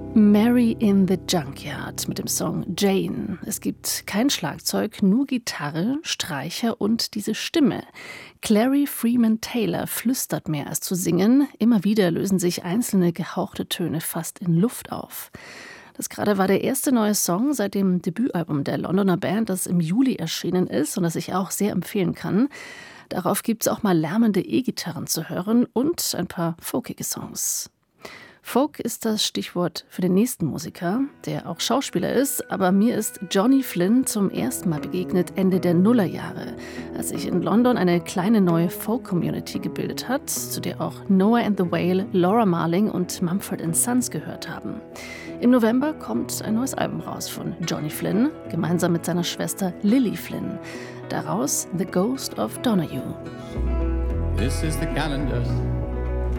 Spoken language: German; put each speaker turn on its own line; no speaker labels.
Mary in the Junkyard mit dem Song Jane. Es gibt kein Schlagzeug, nur Gitarre, Streicher und diese Stimme. Clary Freeman Taylor flüstert mehr als zu singen. Immer wieder lösen sich einzelne gehauchte Töne fast in Luft auf. Das gerade war der erste neue Song seit dem Debütalbum der Londoner Band, das im Juli erschienen ist und das ich auch sehr empfehlen kann. Darauf gibt es auch mal lärmende E-Gitarren zu hören und ein paar folkige Songs. Folk ist das Stichwort für den nächsten Musiker, der auch Schauspieler ist, aber mir ist Johnny Flynn zum ersten Mal begegnet Ende der Nullerjahre, als sich in London eine kleine neue Folk-Community gebildet hat, zu der auch Noah and the Whale, Laura Marling und Mumford & Sons gehört haben. Im November kommt ein neues Album raus von Johnny Flynn, gemeinsam mit seiner Schwester Lily Flynn. Daraus The Ghost of Donahue.
This is the calendar